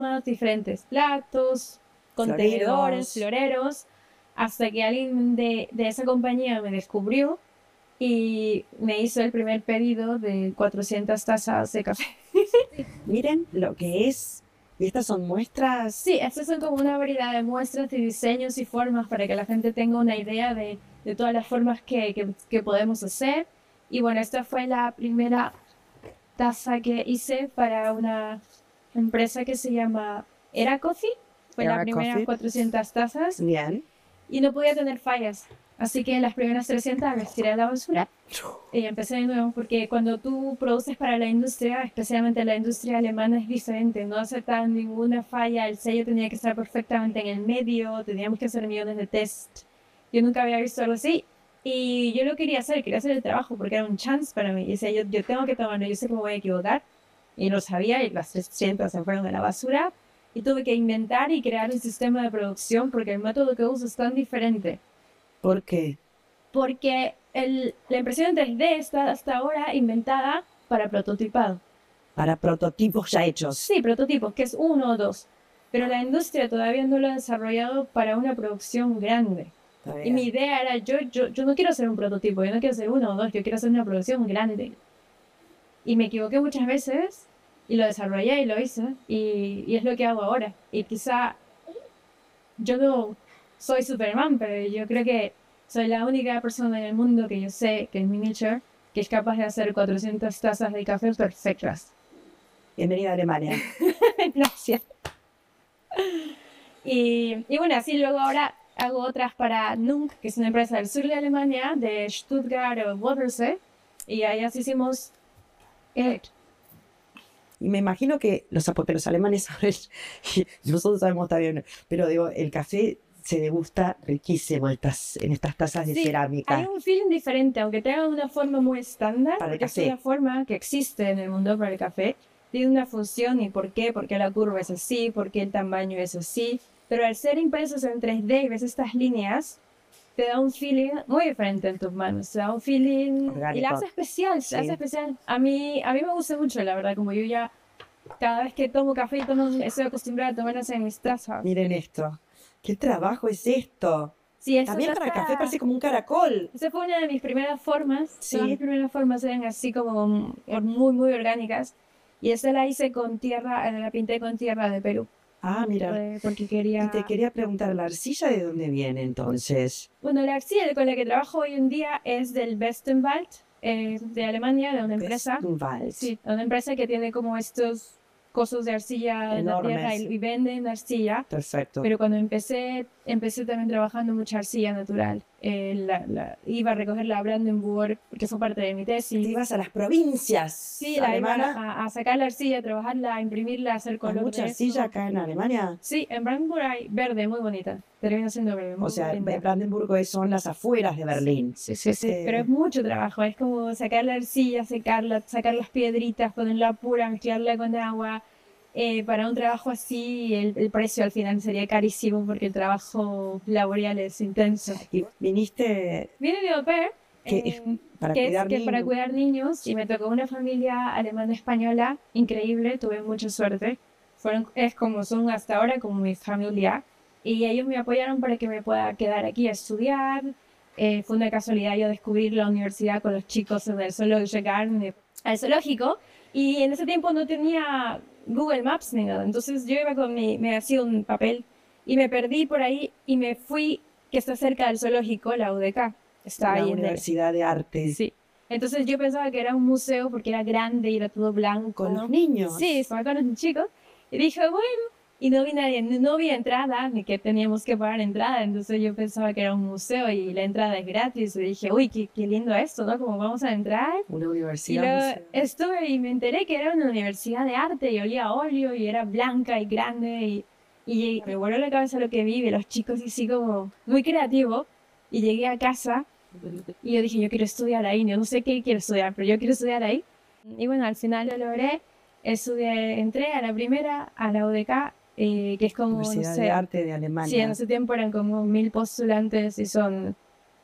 diferentes platos, contenedores, floreros, hasta que alguien de esa compañía me descubrió y me hizo el primer pedido de 400 tazas de café. Miren lo que es. Y estas son muestras. Sí, estas son como una variedad de muestras de diseños y formas para que la gente tenga una idea de todas las formas que podemos hacer. Y bueno, esta fue la primera taza que hice para una empresa que se llama Era Coffee. Fue la primera 400 tazas. Bien. Y no podía tener fallas. Así que las primeras 300 las tiré a la basura y empecé de nuevo, porque cuando tú produces para la industria, especialmente la industria alemana, es diferente. No aceptaban ninguna falla, el sello tenía que estar perfectamente en el medio, teníamos que hacer millones de test. Yo nunca había visto algo así. Y yo lo quería hacer el trabajo porque era un chance para mí. Y decía, yo tengo que tomarlo, yo sé que me voy a equivocar. Y lo sabía, y las 300 se fueron a la basura. Y tuve que inventar y crear un sistema de producción porque el método que uso es tan diferente. ¿Por qué? Porque la impresión en 3D está hasta ahora inventada para prototipado. Para prototipos ya hechos. Sí, prototipos, que es 1 o 2. Pero la industria todavía no lo ha desarrollado para una producción grande. Y mi idea era, yo no quiero hacer un prototipo, yo no quiero hacer 1 o 2, yo quiero hacer una producción grande. Y me equivoqué muchas veces y lo desarrollé y lo hice. Y es lo que hago ahora. Y quizá yo no soy Superman, pero yo creo que soy la única persona en el mundo que yo sé, que es miniature, que es capaz de hacer 400 tazas de café perfectas. Bienvenida a Alemania. Gracias. Y bueno, así luego ahora hago otras para Nunk, que es una empresa del sur de Alemania, de Stuttgart o Wörthersee, y allá hicimos... Y me imagino que porque los alemanes saben, y nosotros sabemos también, pero digo, el café se degusta riquísimo en estas tazas de cerámica. Hay un feeling diferente, aunque tenga una forma muy estándar, para el porque café. Es una forma que existe en el mundo para el café, tiene una función y por qué la curva es así, por qué el tamaño es así, pero al ser impresos en 3D y ves estas líneas, te da un feeling muy diferente en tus manos, te da un feeling orgánico. Y la hace especial, Sí. la hace especial. A mí me gusta mucho, la verdad, como yo ya cada vez que tomo café estoy acostumbrada a tomarlas en mis tazas. Miren esto. ¿Qué trabajo es esto? Sí, también para el café parece como un caracol. Esa fue una de mis primeras formas. Sí. Todas mis primeras formas eran así como muy, muy orgánicas. Y esa la hice con tierra, la pinté con tierra de Perú. Ah, mira. Porque quería... Y te quería preguntar, ¿la arcilla de dónde viene entonces? Bueno, la arcilla con la que trabajo hoy en día es del Westenwald, de Alemania, de una empresa. Westenwald. Sí, una empresa que tiene como estos cosos de arcilla en la tierra y venden arcilla. Perfecto. Pero cuando empecé también trabajando mucha arcilla natural. Iba a recoger la Brandenburg, porque fue parte de mi tesis. Te ibas a las provincias. Sí, a sacar la arcilla, a trabajarla, a imprimirla, a hacer color. ¿Hay mucha arcilla acá en Alemania? Sí, en Brandenburg hay verde, muy bonita. Termina siendo verde. O sea, Brandenburgo son las afueras de Berlín. Sí. Pero es mucho trabajo, es como sacar la arcilla, secarla, sacar las piedritas, ponerla pura, mezclarla con agua. Para un trabajo así, el precio al final sería carísimo porque el trabajo laboral es intenso. ¿Y viniste? Vine de au pair, para cuidar niños, y me tocó una familia alemana-española increíble, tuve mucha suerte. Son hasta ahora como mi familia, y ellos me apoyaron para que me pueda quedar aquí a estudiar. Fue una casualidad yo descubrir la universidad con los chicos en el Zoologische Garten, al zoológico, y en ese tiempo no tenía Google Maps ni nada, entonces yo iba me hacía un papel y me perdí por ahí y me fui, que está cerca del zoológico, la UDK, está ahí en la Universidad de Arte. Sí, entonces yo pensaba que era un museo porque era grande y era todo blanco. ¿Con los niños? Sí, estaba con los chicos, y dije, bueno, y no vi nadie, no vi entrada, ni que teníamos que pagar entrada, entonces yo pensaba que era un museo y la entrada es gratis, y dije, uy, qué lindo esto, ¿no? Como vamos a entrar. Una universidad. Y estuve y me enteré que era una universidad de arte y olía a óleo y era blanca y grande, y me voló la cabeza lo que vi, los chicos así como muy creativo, y llegué a casa y yo dije, yo quiero estudiar ahí, no sé qué quiero estudiar, pero yo quiero estudiar ahí. Y bueno, al final lo logré, entré a la primera, a la UDK, que es como, Universidad de Arte de Alemania. Sí, en ese tiempo eran como 1000 postulantes y son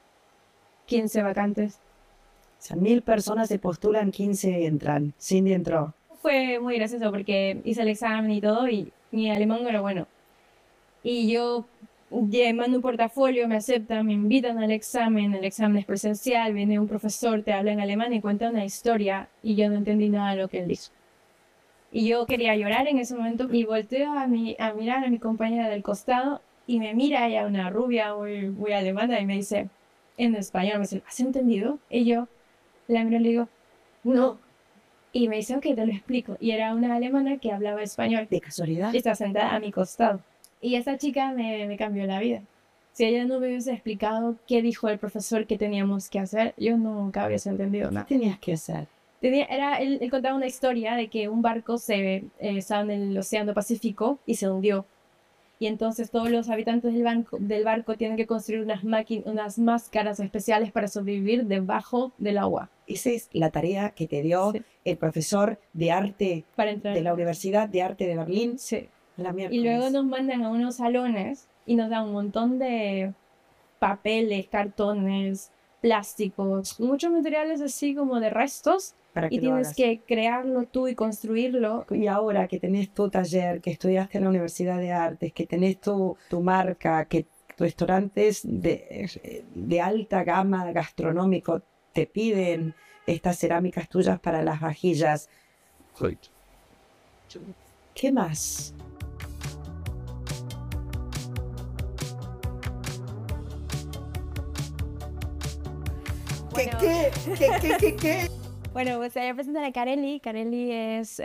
15 vacantes. O sea, 1000 personas se postulan, 15 entran. Cindy entró. Fue muy gracioso porque hice el examen y todo, y mi alemán no era bueno. Y yo mando un portafolio, me aceptan, me invitan al examen, el examen es presencial, viene un profesor, te habla en alemán y cuenta una historia y yo no entendí nada de lo que él dijo. Y yo quería llorar en ese momento y volteo a mirar a mi compañera del costado y me mira ella, una rubia muy alemana, y me dice, en español, me dice, ¿has entendido? Y yo la miro y le digo, no. Y me dice, ok, te lo explico. Y era una alemana que hablaba español. ¿De casualidad? Y está sentada a mi costado. Y esa chica me cambió la vida. Si ella no me hubiese explicado qué dijo el profesor que teníamos que hacer, yo nunca hubiese entendido nada. ¿Qué tenías que hacer? Él contaba una historia de que un barco estaba en el Océano Pacífico y se hundió. Y entonces todos los habitantes del barco tienen que construir unas máscaras especiales para sobrevivir debajo del agua. Esa es la tarea que te dio el profesor de arte Para entrar. de la Universidad de Arte de Berlín. Sí. La Y miércoles. luego nos mandan a unos salones y nos dan un montón de papeles, cartones, plásticos, muchos materiales así como de restos. Para que Y lo tienes hagas. que crearlo tú y construirlo. Y ahora que tenés tu taller, que estudiaste en la Universidad de Artes, que tenés tu marca, que restaurantes de alta gama gastronómico te piden estas cerámicas tuyas para las vajillas. ¿Qué más? ¿Qué? Bueno, pues ella presenta a Kareli. Kareli es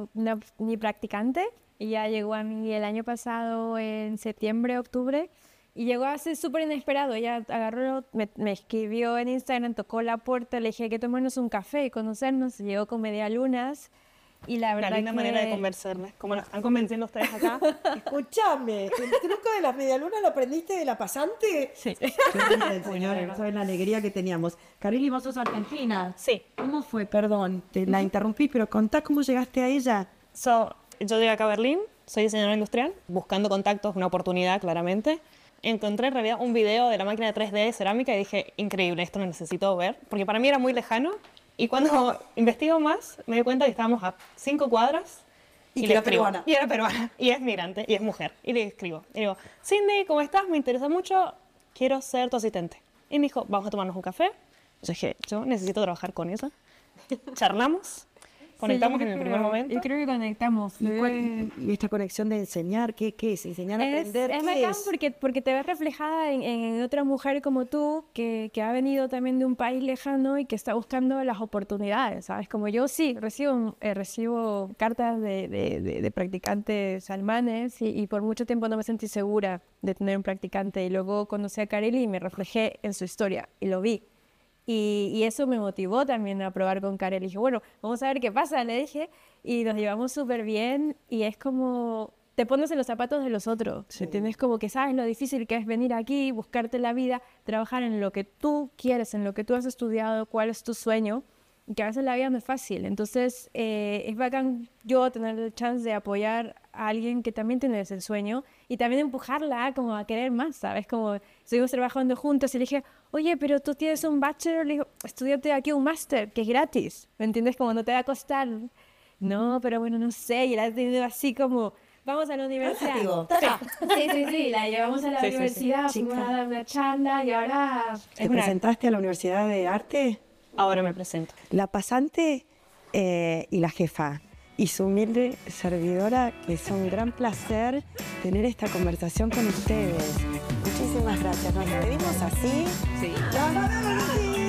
mi practicante. Ella llegó a mí el año pasado en septiembre, octubre. Y llegó así súper inesperado. Ella agarró, me escribió en Instagram, tocó la puerta, le dije hay que tomarnos un café y conocernos. Llegó con medialunas. Y la verdad Una linda que... manera de convencerme, como nos están convenciendo ustedes acá. Escúchame, ¿el truco de las medialunas lo aprendiste de la pasante? Sí. Señores, no saben la alegría que teníamos. Kareli, vos sos argentina. Sí, ¿Cómo fue? Perdón, te la interrumpí, pero contá cómo llegaste a ella. yo llegué acá a Berlín, soy diseñadora industrial, buscando contactos, una oportunidad claramente. Encontré en realidad un video de la máquina de 3D de cerámica y dije, increíble, esto lo necesito ver, porque para mí era muy lejano. Y cuando investigo más, me di cuenta que estábamos a 5 cuadras. Y que le era escribo. peruana. Y era peruana, y es migrante, y es mujer. Y le escribo, y digo, Cindy, ¿cómo estás? Me interesa mucho, quiero ser tu asistente. Y me dijo, vamos a tomarnos un café. Yo dije, yo necesito trabajar con ella. Charlamos, conectamos en el primer momento. Yo creo que conectamos. ¿Y esta conexión de enseñar? ¿Qué es? ¿Enseñar a aprender? Es ¿Qué bacán es? porque te ves reflejada en otra mujer como tú que ha venido también de un país lejano y que está buscando las oportunidades, ¿sabes? Como yo sí, recibo cartas de practicantes alemanes y por mucho tiempo no me sentí segura de tener un practicante y luego conocí a Kareli y me reflejé en su historia y lo vi. Y eso me motivó también a probar con Kareli. Dije, bueno, vamos a ver qué pasa, le dije. Y nos llevamos súper bien y es como... Te pones en los zapatos de los otros. Sí. Tienes como que sabes lo difícil que es venir aquí, buscarte la vida, trabajar en lo que tú quieres, en lo que tú has estudiado, cuál es tu sueño. Y que a veces la vida no es fácil. Entonces, es bacán yo tener el chance de apoyar a alguien que también tiene ese sueño y también empujarla como a querer más, ¿sabes? Como seguimos trabajando juntos y le dije, oye, pero tú tienes un bachelor, le digo, estudiate aquí un máster, que es gratis, ¿me entiendes? Como no te va a costar. No, pero bueno, no sé, y la he tenido así como, vamos a la universidad. Sí, la llevamos a la Sí, sí, sí. universidad, fuimos a dar una charla y ahora... ¿Te presentaste a la Universidad de Arte? Ahora me presento. La pasante y la jefa y su humilde servidora, que es un gran placer tener esta conversación con ustedes. Muchísimas gracias. Nos despedimos así. Sí. ¡No, no, no, no!